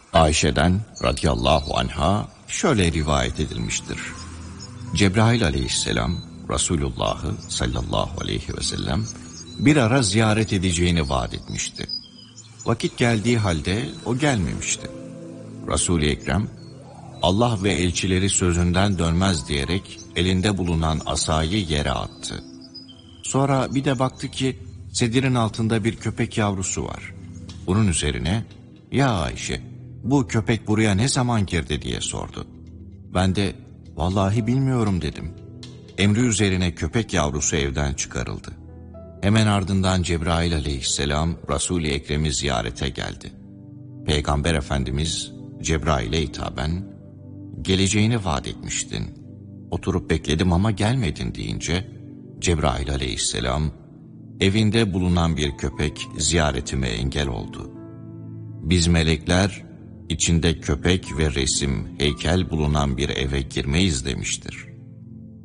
Ayşe'den radıyallahu anha şöyle rivayet edilmiştir. Cebrail aleyhisselam Resulullah'ı sallallahu aleyhi ve sellem bir ara ziyaret edeceğini vaat etmişti. Vakit geldiği halde o gelmemişti. Resul-i Ekrem Allah ve elçileri sözünden dönmez diyerek elinde bulunan asayı yere attı. Sonra bir de baktı ki sedirin altında bir köpek yavrusu var. Bunun üzerine "Ya Ayşe, bu köpek buraya ne zaman girdi?" diye sordu. Ben de "Vallahi bilmiyorum" dedim. Emri üzerine köpek yavrusu evden çıkarıldı. Hemen ardından Cebrail aleyhisselam Resul-i Ekrem'i ziyarete geldi. Peygamber Efendimiz Cebrail'e hitaben "Geleceğini vaat etmiştin. Oturup bekledim ama gelmedin" deyince Cebrail aleyhisselam evinde bulunan bir köpek ziyaretime engel oldu. Biz melekler içinde köpek ve resim, heykel bulunan bir eve girmeyiz demiştir.